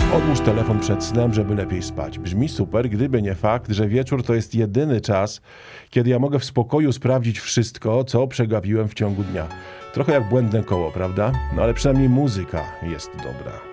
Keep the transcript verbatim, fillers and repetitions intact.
Odłóż telefon przed snem, żeby lepiej spać. Brzmi super, gdyby nie fakt, że wieczór to jest jedyny czas, kiedy ja mogę w spokoju sprawdzić wszystko, co przegapiłem w ciągu dnia. Trochę jak błędne koło, prawda? No ale przynajmniej muzyka jest dobra.